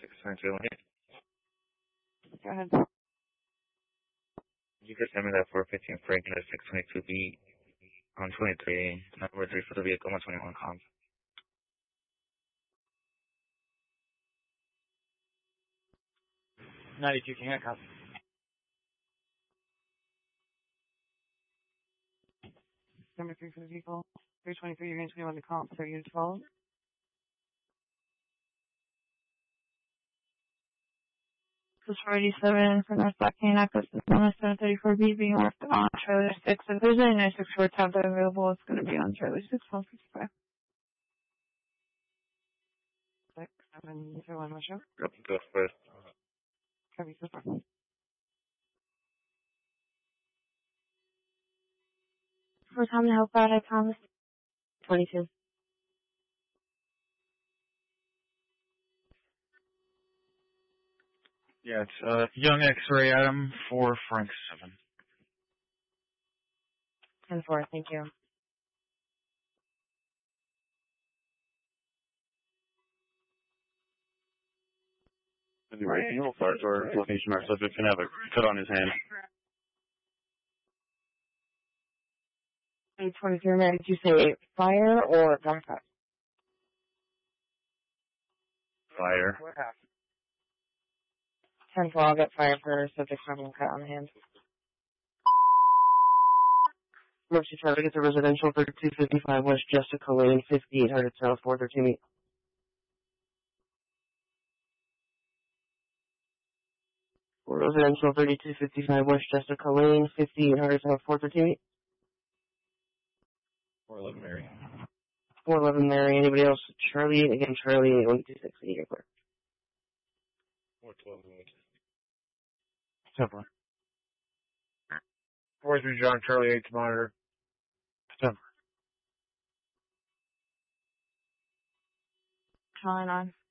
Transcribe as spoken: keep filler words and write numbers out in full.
six twenty-two. Go ahead. You could send me that four fifteen Frank and a six twenty-two B on twenty-three. Number three for the vehicle, one twenty-one comms. ninety-two can handcuff. Number three for the vehicle. three twenty-three, you're going to be on the comp, so you're twelve. This is four eighty-seven for North Black Cane Access to seven thirty-four B being marked on trailer six. If there's any nine six four tab that available, it's going to be on trailer six, one fifty-five. six, seven, zero, one, show. Go, go first. Copy so far. For time to help out, I promise. twenty-two. Yeah, it's uh, Young X-ray item for Frank seven. ten four, thank you. Anyway, can you hold fire door location our subject can have a cut on his hand? eight twenty-three, man, did you say fire or gunshot? Fire. What happened? ten four, I'll get fire for subject having a cut on the hand. Emergency traffic at the residential thirty-two fifty-five West Jessica Lane, fifty-eight hundred South, four thirteen. Residential thirty-two fifty-five West Jessica Lane, fifty-eight hundred South, four thirteen. four eleven Mary. four eleven Mary. Anybody else? Charlie, again, Charlie, one two six, eight, clear. four twelve Temper. four three John Charlie eight to monitor. Temper. Charlie nine.